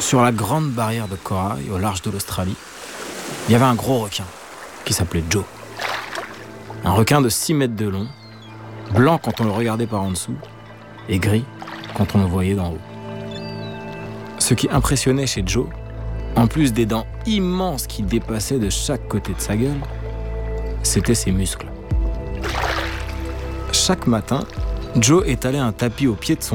Sur la grande barrière de corail au large de l'Australie, il y avait un gros requin qui s'appelait Joe. Un requin de 6 mètres de long, blanc quand on le regardait par en dessous et gris quand on le voyait d'en haut. Ce qui impressionnait chez Joe, en plus des dents immenses qui dépassaient de chaque côté de sa gueule, c'était ses muscles. Chaque matin, Joe étalait un tapis au pied de son